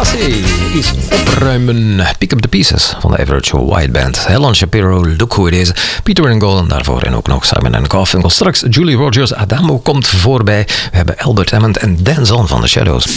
Selassie is opruimen. Pick Up The Pieces van de Average White Band. Helen Shapiro, Look Who It Is. Peter Ringo en daarvoor en ook nog Simon & Garfunkel. Straks Julie Rogers, Adamo komt voorbij. We hebben Albert Hammond en Dan Zon van The Shadows.